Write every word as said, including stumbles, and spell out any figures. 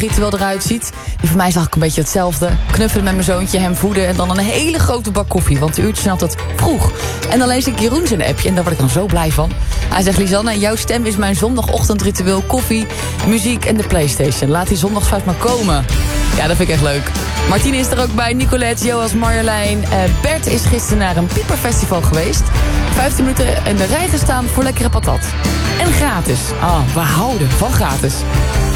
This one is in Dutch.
ritueel eruit ziet. Die voor mij is eigenlijk een beetje hetzelfde. Knuffelen met mijn zoontje, hem voeden en dan een hele grote bak koffie. Want de uurtjes zijn altijd vroeg. En dan lees ik Jeroen zijn appje en daar word ik dan zo blij van. Hij zegt, Lisanne, jouw stem is mijn zondagochtendritueel. Koffie, muziek en de PlayStation. Laat die zondagsfout maar komen. Ja, dat vind ik echt leuk. Martine is er ook bij, Nicolette, Joas, Marjolein. Uh, Bert is gisteren naar een pieperfestival geweest. vijftien minuten in de rij gestaan voor lekkere patat. En gratis. Ah, we houden van gratis.